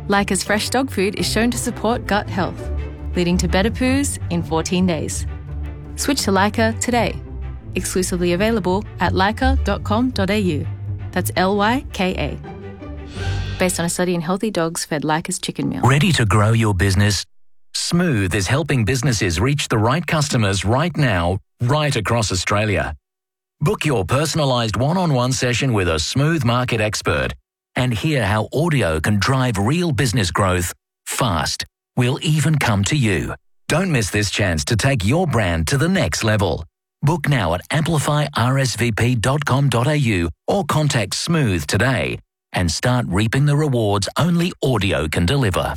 Leica's fresh dog food is shown to support gut health, leading to better poos in 14 days. Switch to Leica today. Exclusively available at leica.com.au. That's Lyka. Based on a study in healthy dogs fed Leica's chicken meal. Ready to grow your business? Smooth is helping businesses reach the right customers right now, right across Australia. Book your personalised one-on-one session with a Smooth market expert and hear how audio can drive real business growth fast. We'll even come to you. Don't miss this chance to take your brand to the next level. Book now at amplifyrsvp.com.au or contact Smooth today and start reaping the rewards only audio can deliver.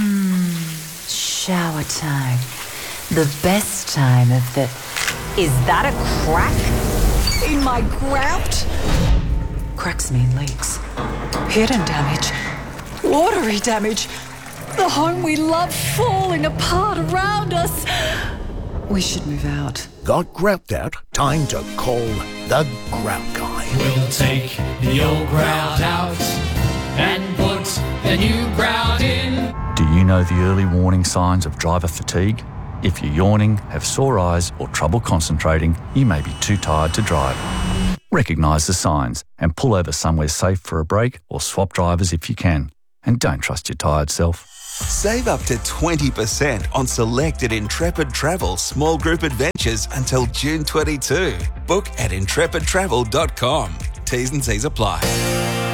Shower time. The best time of the... Is that a crack in my grout? Cracks mean leaks. Hidden damage. Watery damage. The home we love falling apart around us. We should move out. Got grout out? Time to call the Grout Guy. We'll take the old grout out and put the new grout in. Do you know the early warning signs of driver fatigue? If you're yawning, have sore eyes or trouble concentrating, you may be too tired to drive. Recognise the signs and pull over somewhere safe for a break or swap drivers if you can. And don't trust your tired self. Save up to 20% on selected Intrepid Travel small group adventures until June 22. Book at intrepidtravel.com. T's and C's apply.